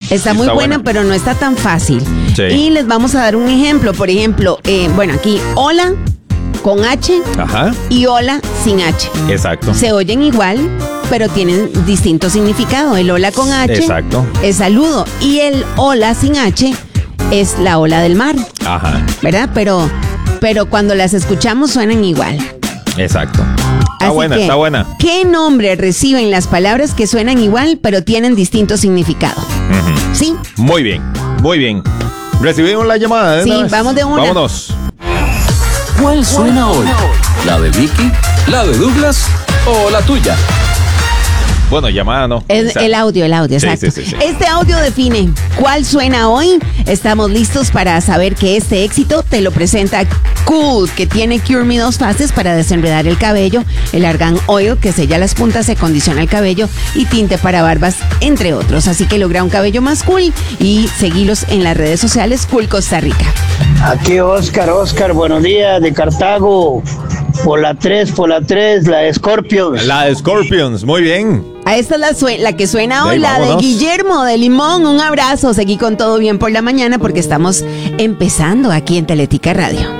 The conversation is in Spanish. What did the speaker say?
Está muy buena, pero no está tan fácil. Sí. Y les vamos a dar un ejemplo. Por ejemplo, bueno, aquí, hola con H y hola sin H. Exacto. Se oyen igual, pero tienen distinto significado. El hola con H es saludo y el hola sin H es la ola del mar. Ajá. ¿Verdad? Pero cuando las escuchamos suenan igual. Exacto. Está buena. ¿Qué nombre reciben las palabras que suenan igual, pero tienen distinto significado? ¿Sí? Muy bien. Recibimos la llamada. Sí, vamos de una. Vámonos. ¿Cuál suena hoy? ¿La de Vicky? ¿La de Douglas? ¿O la tuya? Bueno, llamada no. El audio, exacto. Sí. Este audio define cuál suena hoy. Estamos listos para saber que este éxito te lo presenta Cool, que tiene Cure Me 2 fases para desenredar el cabello, el Argan Oil, que sella las puntas, se condiciona el cabello, y tinte para barbas, entre otros. Así que logra un cabello más cool y seguilos en las redes sociales Cool Costa Rica. Aquí Oscar, buenos días, de Cartago. Por la 3, la de Scorpions. La de Scorpions, muy bien. Esta es la que suena hoy, la de Guillermo de Limón. Un abrazo, seguí con todo bien por la mañana porque estamos empezando aquí en Teletica Radio.